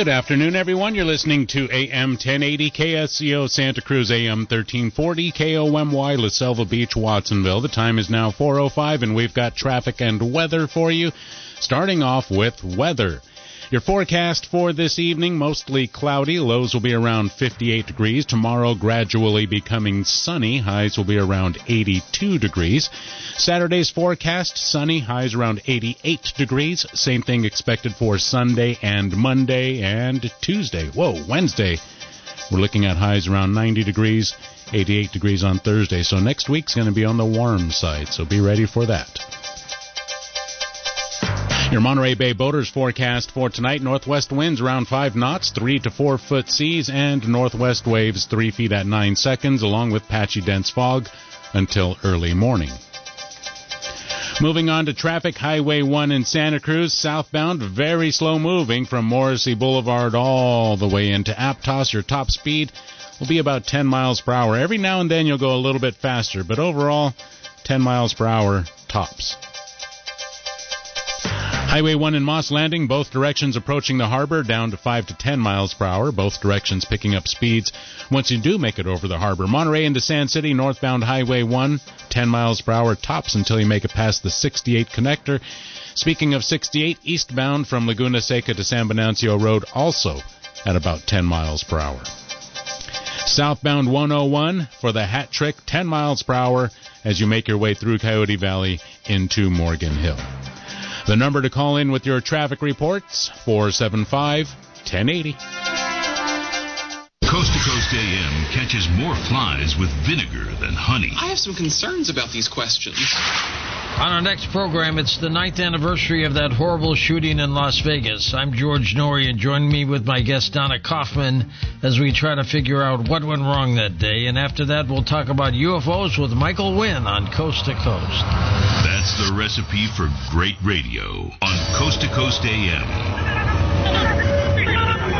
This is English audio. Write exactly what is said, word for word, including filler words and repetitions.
Good afternoon, everyone. You're listening to A M ten eighty K S C O Santa Cruz, A M thirteen forty K O M Y La Selva Beach, Watsonville. The time is now four oh five, and we've got traffic and weather for you. Starting off with weather. Your forecast for this evening, mostly cloudy. Lows will be around fifty-eight degrees. Tomorrow, gradually becoming sunny. Highs will be around eighty-two degrees. Saturday's forecast, sunny. Highs around eighty-eight degrees. Same thing expected for Sunday and Monday and Tuesday. Whoa, Wednesday. We're looking at highs around ninety degrees, eighty-eight degrees on Thursday. So next week's going to be on the warm side, so be ready for that. Your Monterey Bay boaters forecast for tonight, northwest winds around five knots, three to four foot seas, and northwest waves three feet at nine seconds, along with patchy dense fog until early morning. Moving on to traffic, Highway one in Santa Cruz, southbound, very slow moving from Morrissey Boulevard all the way into Aptos. Your top speed will be about ten miles per hour. Every now and then you'll go a little bit faster, but overall, ten miles per hour tops. Highway one in Moss Landing, both directions approaching the harbor, down to five to ten miles per hour, both directions picking up speeds once you do make it over the harbor. Monterey into Sand City, northbound Highway one, ten miles per hour tops until you make it past the sixty-eight connector. Speaking of sixty-eight, eastbound from Laguna Seca to San Venancio Road, also at about ten miles per hour. Southbound one oh one for the Hat Trick, ten miles per hour as you make your way through Coyote Valley into Morgan Hill. The number to call in with your traffic reports, four seven five, one oh eight oh. Coast to Coast A M catches more flies with vinegar than honey. I have some concerns about these questions. On our next program, it's the ninth anniversary of that horrible shooting in Las Vegas. I'm George Norrie, and join me with my guest Donna Kaufman as we try to figure out what went wrong that day. And after that, we'll talk about U F Os with Michael Wynn on Coast to Coast. That's the recipe for great radio on Coast to Coast A M.